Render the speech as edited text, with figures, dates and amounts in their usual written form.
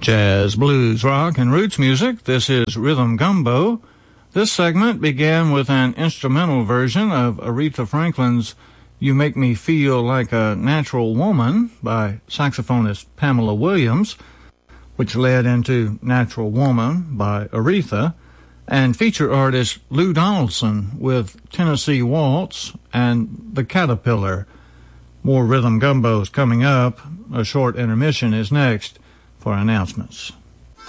Jazz, blues, rock, and roots music. This is Rhythm Gumbo. This segment began with an instrumental version of Aretha Franklin's You Make Me Feel Like a Natural Woman by saxophonist Pamela Williams, which led into Natural Woman by Aretha, and feature artist Lou Donaldson with Tennessee Waltz and The Caterpillar. More Rhythm Gumbos coming up. A short intermission is next for announcements.